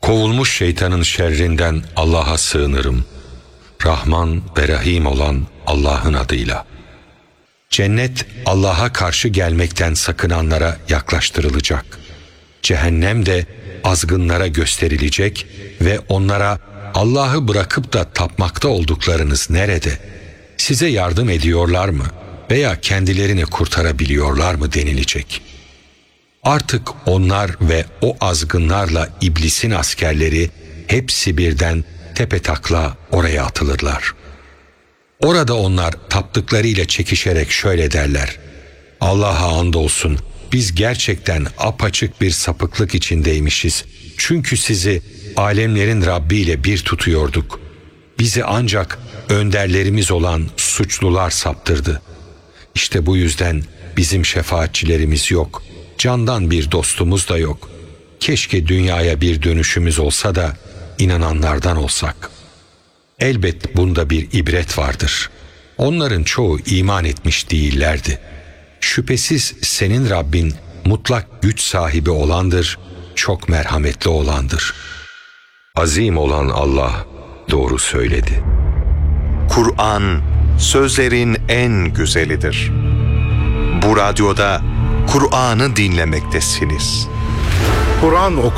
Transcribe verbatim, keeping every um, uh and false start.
Kovulmuş şeytanın şerrinden Allah'a sığınırım. Rahman ve Rahim olan Allah'ın adıyla. Cennet Allah'a karşı gelmekten sakınanlara yaklaştırılacak. Cehennem de azgınlara gösterilecek ve onlara Allah'ı bırakıp da tapmakta olduklarınız nerede? Size yardım ediyorlar mı veya kendilerini kurtarabiliyorlar mı denilecek. Artık onlar ve o azgınlarla iblisin askerleri hepsi birden tepetakla oraya atılırlar. Orada onlar taptıklarıyla çekişerek şöyle derler: Allah'a andolsun biz gerçekten apaçık bir sapıklık içindeymişiz. Çünkü sizi alemlerin Rabbi ile bir tutuyorduk. Bizi ancak önderlerimiz olan suçlular saptırdı. İşte bu yüzden bizim şefaatçilerimiz yok. Candan bir dostumuz da yok. Keşke dünyaya bir dönüşümüz olsa da inananlardan olsak. Elbet bunda bir ibret vardır. Onların çoğu iman etmiş değillerdi. Şüphesiz senin Rabbin mutlak güç sahibi olandır, çok merhametli olandır. Azim olan Allah doğru söyledi. Kur'an, sözlerin en güzelidir. Bu radyoda Kur'an'ı dinlemektesiniz. Kur'an